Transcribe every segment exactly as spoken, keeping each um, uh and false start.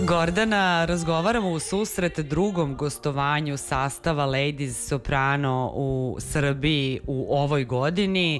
Gordana, razgovaramo u susret drugom gostovanju sastava Ladies Soprano u Srbiji u ovoj godini,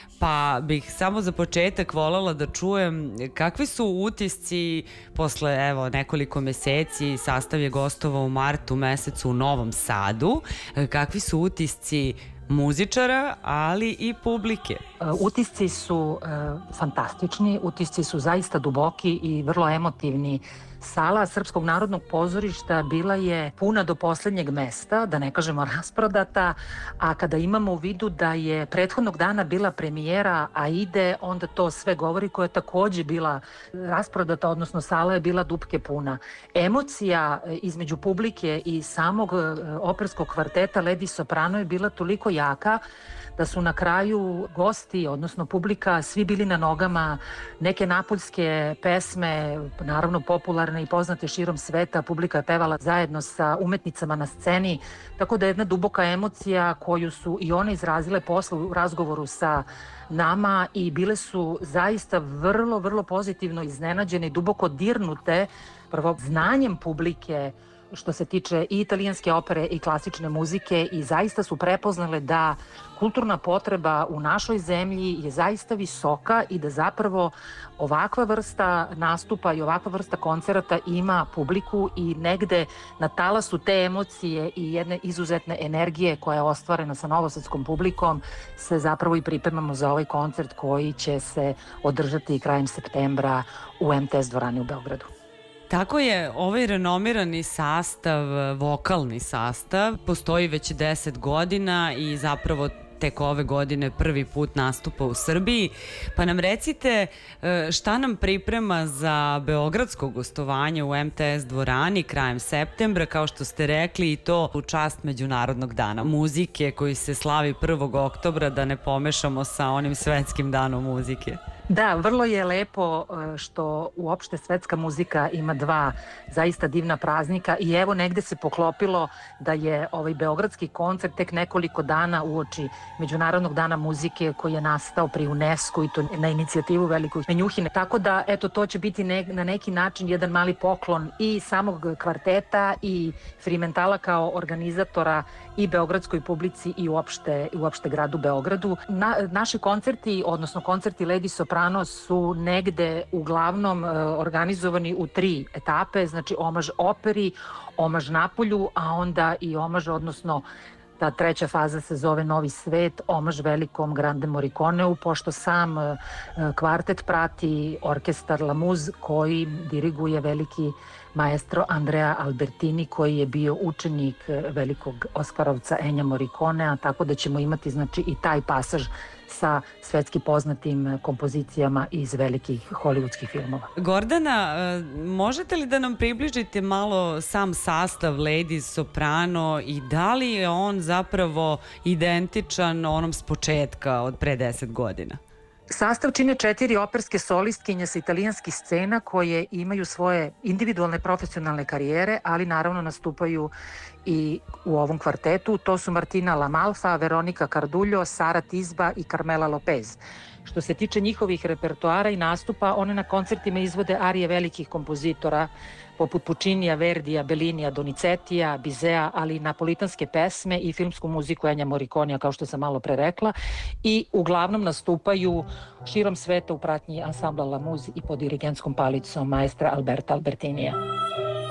pa bih samo za početak voljela da čujem kakvi su utisci posle evo nekoliko meseci. Sastav je gostovao u martu mesecu u Novom Sadu. Kakvi su utisci muzičara, ali i publike? Utisci su e, fantastični, utisci su zaista duboki i vrlo emotivni. Sala Srpskog narodnog pozorišta bila je puna do poslednjeg mesta, da ne kažemo rasprodata, a kada imamo u vidu da je prethodnog dana bila premijera Aide, onda to sve govori, koja je takođe bila rasprodata, odnosno sala je bila dupke puna. Emocija između publike i samog operskog kvarteta Ladies Soprano je bila toliko jaka da su na kraju gosti, odnosno publika, svi bili na nogama. Neke napoljske pesme, naravno popularne i poznate širom sveta, publika je pevala zajedno sa umetnicama na sceni, tako da je jedna duboka emocija koju su i one izrazile posle u razgovoru sa nama i bile su zaista vrlo, vrlo pozitivno iznenađene i duboko dirnute prvo znanjem publike što se tiče i italijanske opere i klasične muzike i zaista su prepoznale da kulturna potreba u našoj zemlji je zaista visoka i da zapravo ovakva vrsta nastupa i ovakva vrsta koncerata ima publiku i negde na talasu te emocije i jedne izuzetne energije koja je ostvarena sa novosadskom publikom se zapravo i pripremamo za ovaj koncert koji će se održati krajem septembra u em te es dvorani u Beogradu. Tako je, ovaj renomirani sastav, vokalni sastav, postoji već deset godina i zapravo tek ove godine prvi put nastupa u Srbiji. Pa nam recite šta nam priprema za beogradsko gostovanje u em te es dvorani krajem septembra, kao što ste rekli, i to u čast Međunarodnog dana muzike koji se slavi prvog oktobra, da ne pomešamo sa onim svetskim danom muzike. Da, vrlo je lepo što uopšte svetska muzika ima dva zaista divna praznika i evo negde se poklopilo da je ovaj beogradski koncert tek nekoliko dana uoči Međunarodnog dana muzike koji je nastao pri UNESCO i to na inicijativu Velikog Menjuhine. Tako da, eto, to će biti ne, na neki način jedan mali poklon i samog kvarteta i Frimentala kao organizatora i beogradskoj publici i uopšte, uopšte gradu Beogradu. Na, naši koncerti, odnosno koncerti Ladies Soprano su negde uglavnom e, organizovani u tri etape, znači omaž operi, omaž Napolju, a onda i omaž, odnosno ta treća faza se zove Novi svet, omaž velikom Grande Morriconeu, pošto sam e, kvartet prati orkestar La Muse koji diriguje veliki maestro Andrea Albertini koji je bio učenik velikog Oskarovca Ennija Morriconea, tako da ćemo imati znači i taj pasaž sa svetski poznatim kompozicijama iz velikih hollywoodskih filmova. Gordana, možete li da nam približite malo sam sastav Ladies Soprano i da li je on zapravo identičan onom s početka od pre deset godina? Sastav čine četiri operske solistkinje sa italijanskih scena koje imaju svoje individualne profesionalne karijere, ali naravno nastupaju i u ovom kvartetu. To su Martina Lamalfa, Veronika Cardullo, Sara Tizba i Carmela Lopez. Što se tiče njihovih repertoara i nastupa, one na koncertima izvode arije velikih kompozitora poput Puccinija, Verdija, Bellinija, Donizetija, Bizea, ali i napolitanske pesme i filmsku muziku Ennija Morriconea, kao što sam malo pre rekla, i uglavnom nastupaju širom sveta u pratnji ansambla La Muse i pod dirigentskom palicom maestra Alberta Albertinija.